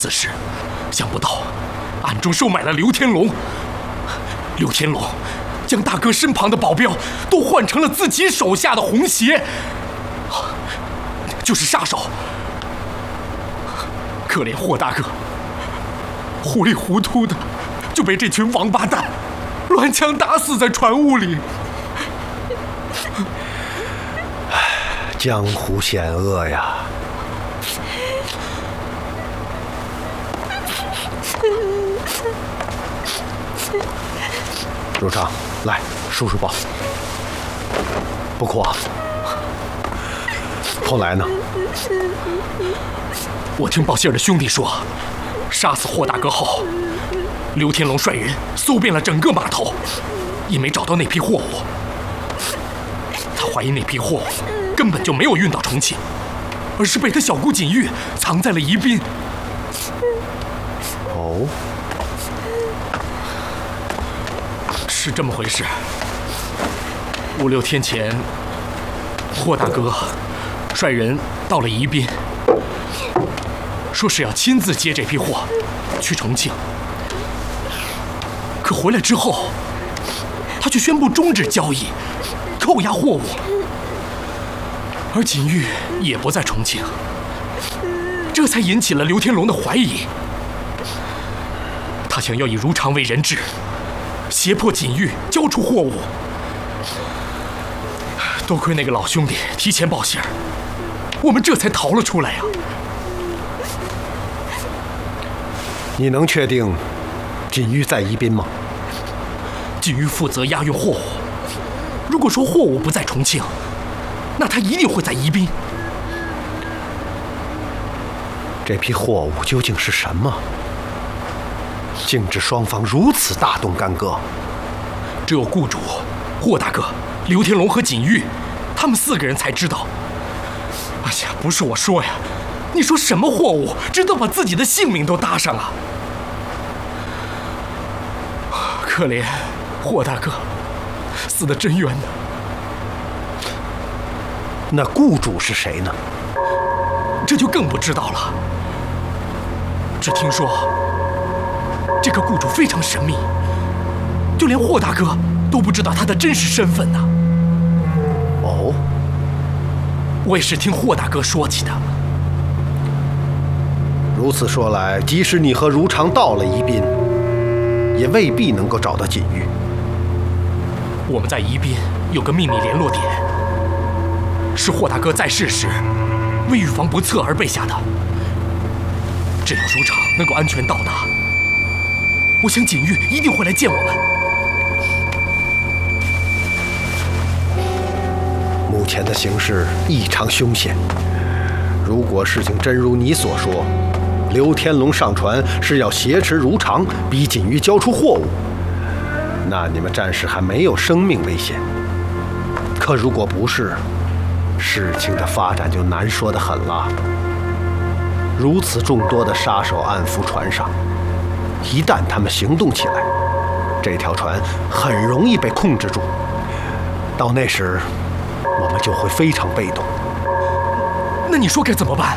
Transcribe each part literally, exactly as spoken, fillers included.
此事，想不到暗中收买了刘天龙。刘天龙将大哥身旁的保镖都换成了自己手下的红鞋，就是杀手。可怜霍大哥，糊里糊涂的就被这群王八蛋乱枪打死在船坞里。 江湖险恶呀！如常，来，叔叔抱。不哭啊。后来呢？ 我听报信儿的兄弟说，杀死霍大哥后，刘天龙率人搜遍了整个码头，也没找到那批货物。他怀疑那批货物根本就没有运到重庆，而是被他小姑锦玉藏在了宜宾。 哦， 是这么回事。五六天前，霍大哥率人到了宜宾，说是要亲自接这批货去重庆。可回来之后，他却宣布终止交易，扣押货物，而锦玉也不在重庆，这才引起了刘天龙的怀疑。他想要以如常为人质，胁迫锦玉交出货物。多亏那个老兄弟提前报信儿，我们这才逃了出来呀。 你能确定锦玉在宜宾吗？ 锦玉负责押运货物，如果说货物不在重庆，那他一定会在宜宾。 这批货物究竟是什么？竟致双方如此大动干戈。 只有雇主霍大哥、刘天龙和锦玉，他们四个人才知道。哎呀，不是我说呀，你说什么货物值得把自己的性命都搭上啊？可怜霍大哥，死得真冤呐。 那雇主是谁呢？ 这就更不知道了。只听说这个雇主非常神秘，就连霍大哥都不知道他的真实身份呢。 哦， 我也是听霍大哥说起的。 如此说来，即使你和如常到了宜宾，也未必能够找到锦玉。 我们在宜宾有个秘密联络点，是霍大哥在世时为预防不测而备下的。只要如常能够安全到达，我想锦玉一定会来见我们。 目前的形势异常凶险，如果事情真如你所说，刘天龙上船是要挟持如常，逼锦玉交出货物，那你们暂时还没有生命危险。可如果不是，事情的发展就难说得很了。如此众多的杀手暗伏船上，一旦他们行动起来，这条船很容易被控制住。到那时，我们就会非常被动。 那你说该怎么办？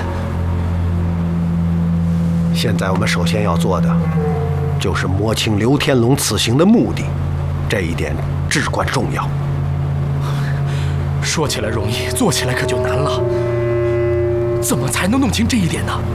现在我们首先要做的，就是摸清刘天龙此行的目的，这一点至关重要。 说起来容易，做起来可就难了。怎么才能弄清这一点呢？